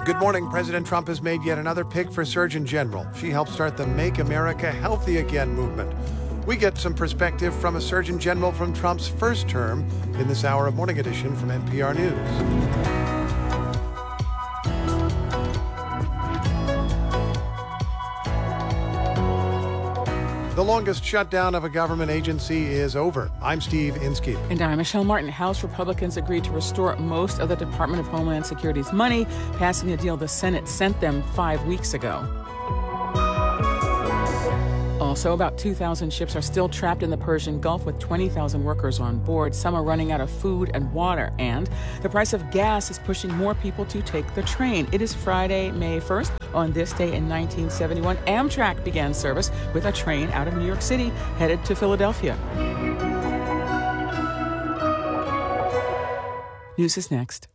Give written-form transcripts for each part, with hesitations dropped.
Good morning. President Trump has made yet another pick for Surgeon General. She helped start the Make America Healthy Again movement. We get some perspective from a Surgeon General from Trump's first term in this hour of Morning Edition from NPR News. The longest shutdown of a government agency is over. I'm Steve Inskeep. And I'm Michelle Martin. House Republicans agreed to restore most of the Department of Homeland Security's money, passing a deal the Senate sent them 5 weeks ago. Also, about 2,000 ships are still trapped in the Persian Gulf with 20,000 workers on board. Some are running out of food and water. And the price of gas is pushing more people to take the train. It is Friday, May 1st. On this day in 1971, Amtrak began service with a train out of New York City headed to Philadelphia. News is next.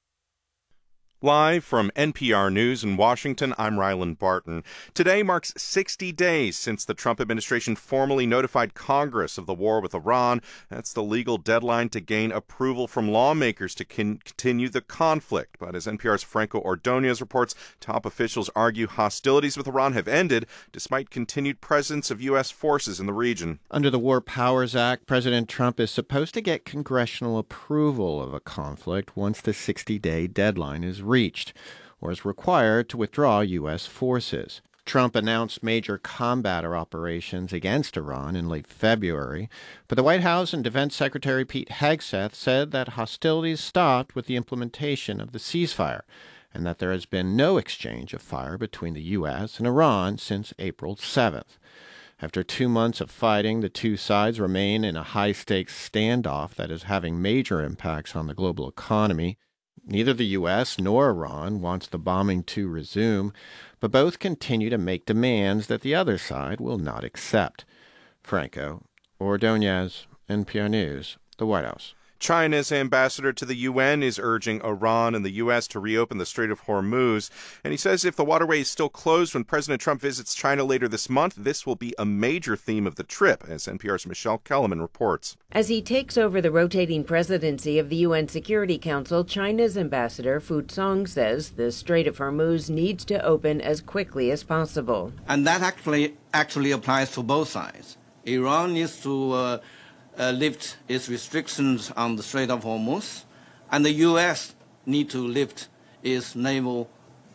Live from NPR News in Washington, I'm Ryland Barton. Today marks 60 days since the Trump administration formally notified Congress of the war with Iran. That's the legal deadline to gain approval from lawmakers to continue the conflict. But as NPR's Franco Ordonez reports, top officials argue hostilities with Iran have ended despite continued presence of U.S. forces in the region. Under the War Powers Act, President Trump is supposed to get congressional approval of a conflict once the 60-day deadline is reached, or is required to withdraw U.S. forces. Trump announced major combat operations against Iran in late February, but the White House and Defense Secretary Pete Hegseth said that hostilities stopped with the implementation of the ceasefire, and that there has been no exchange of fire between the U.S. and Iran since April 7th. After 2 months of fighting, the two sides remain in a high-stakes standoff that is having major impacts on the global economy. Neither the U.S. nor Iran wants the bombing to resume, but both continue to make demands that the other side will not accept. Franco Ordonez, NPR News, the White House. China's ambassador to the UN is urging Iran and the U.S. to reopen the Strait of Hormuz. And he says if the waterway is still closed when President Trump visits China later this month, this will be a major theme of the trip, as NPR's Michelle Kellerman reports. As he takes over the rotating presidency of the UN Security Council, China's ambassador Fu Song says the Strait of Hormuz needs to open as quickly as possible. And that actually applies to both sides. Iran needs to lift its restrictions on the Strait of Hormuz, and the U.S. need to lift its naval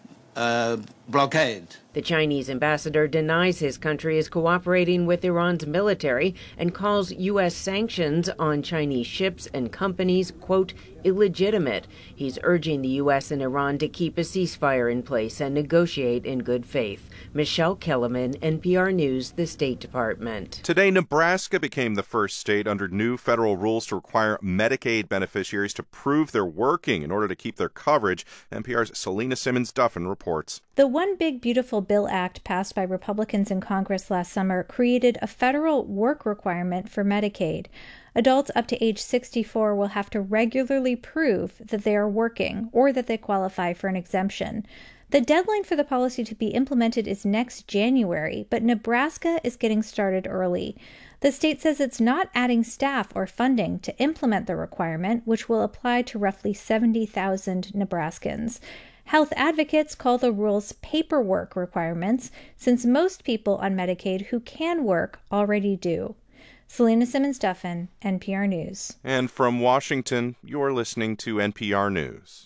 blockade. The Chinese ambassador denies his country is cooperating with Iran's military and calls U.S. sanctions on Chinese ships and companies, quote, illegitimate. He's urging the U.S. and Iran to keep a ceasefire in place and negotiate in good faith. Michelle Kellerman, NPR News, the State Department. Today, Nebraska became the first state under new federal rules to require Medicaid beneficiaries to prove they're working in order to keep their coverage. NPR's Selena Simmons-Duffin reports. The One Big Beautiful Bill Act passed by Republicans in Congress last summer created a federal work requirement for Medicaid. Adults up to age 64 will have to regularly prove that they are working or that they qualify for an exemption. The deadline for the policy to be implemented is next January, but Nebraska is getting started early. The state says it's not adding staff or funding to implement the requirement, which will apply to roughly 70,000 Nebraskans. Health advocates call the rules paperwork requirements, since most people on Medicaid who can work already do. Selena Simmons-Duffin, NPR News. And from Washington, you're listening to NPR News.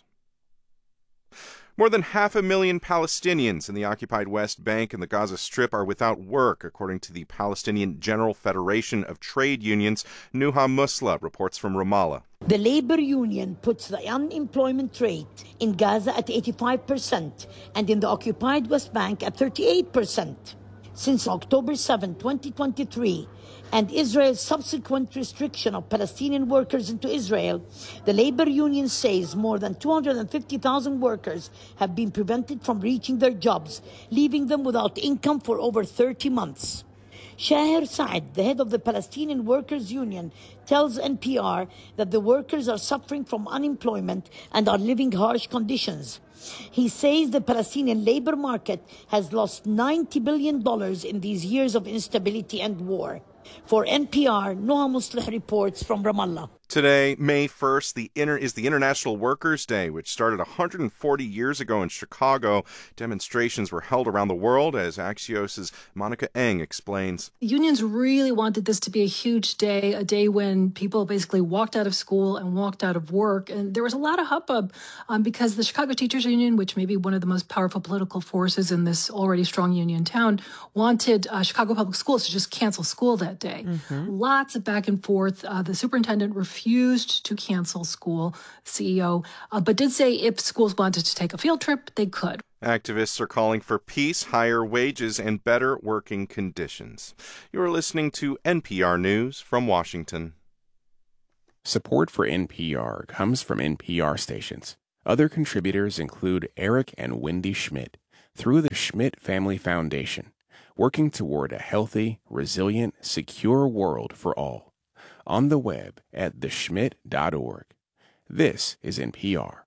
More than 500,000 Palestinians in the occupied West Bank and the Gaza Strip are without work, according to the Palestinian General Federation of Trade Unions. Nuha Musla reports from Ramallah. The labor union puts the unemployment rate in Gaza at 85% and in the occupied West Bank at 38%. Since October 7, 2023, and Israel's subsequent restriction of Palestinian workers into Israel, the labor union says more than 250,000 workers have been prevented from reaching their jobs, leaving them without income for over 30 months. Shaher Said, the head of the Palestinian Workers Union, tells NPR that the workers are suffering from unemployment and are living harsh conditions. He says the Palestinian labor market has lost $90 billion in these years of instability and war. For NPR, Noha Musleh reports from Ramallah. Today, May 1st, is the International Workers' Day, which started 140 years ago in Chicago. Demonstrations were held around the world, as Axios' Monica Eng explains. Unions really wanted this to be a huge day, a day when people basically walked out of school and walked out of work. And there was a lot of hubbub because the Chicago Teachers Union, which may be one of the most powerful political forces in this already strong union town, wanted Chicago Public Schools to just cancel school that day. Lots of back and forth. The superintendent refused to cancel school, CEO, but did say if schools wanted to take a field trip, they could. Activists are calling for peace, higher wages, and better working conditions. You're listening to NPR News from Washington. Support for NPR comes from NPR stations. Other contributors include Eric and Wendy Schmidt through the Schmidt Family Foundation, working toward a healthy, resilient, secure world for all. On the web at theschmidt.org. This is NPR.